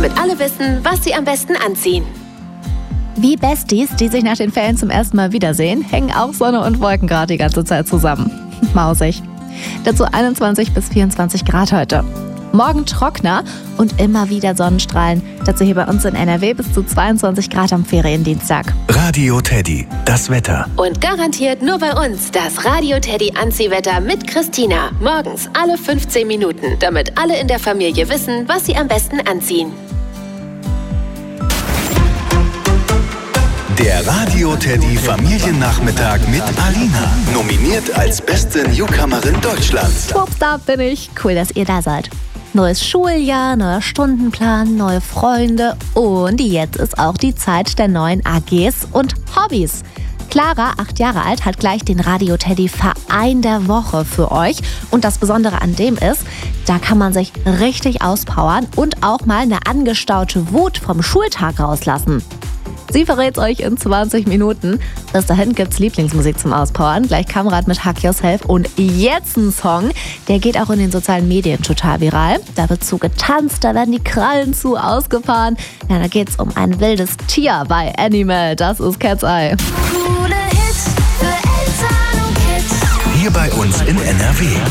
damit alle wissen, was sie am besten anziehen. Wie Besties, die sich nach den Ferien zum ersten Mal wiedersehen, hängen auch Sonne und Wolken gerade die ganze Zeit zusammen. Mausig. Dazu 21 bis 24 Grad heute. Morgen trockener und immer wieder Sonnenstrahlen. Dazu hier bei uns in NRW bis zu 22 Grad am Feriendienstag. Radio Teddy, das Wetter. Und garantiert nur bei uns das Radio Teddy Anziehwetter mit Christina. Morgens alle 15 Minuten, damit alle in der Familie wissen, was sie am besten anziehen. Der Radio Teddy Familiennachmittag mit Alina. Nominiert als beste Newcomerin Deutschlands. Schwupps, da bin ich. Cool, dass ihr da seid. Neues Schuljahr, neuer Stundenplan, neue Freunde und jetzt ist auch die Zeit der neuen AGs und Hobbys. Clara, 8 Jahre alt, hat gleich den Radio Teddy Verein der Woche für euch. Und das Besondere an dem ist, da kann man sich richtig auspowern und auch mal eine angestaute Wut vom Schultag rauslassen. Sie verrät euch in 20 Minuten. Bis dahin gibt's Lieblingsmusik zum Auspowern. Gleich Kamerad mit Hack Yourself und jetzt ein Song, der geht auch in den sozialen Medien total viral. Da wird zu getanzt, da werden die Krallen zu ausgefahren. Ja, da geht's um ein wildes Tier bei Animal. Das ist Cat's Eye. Hier bei uns in NRW.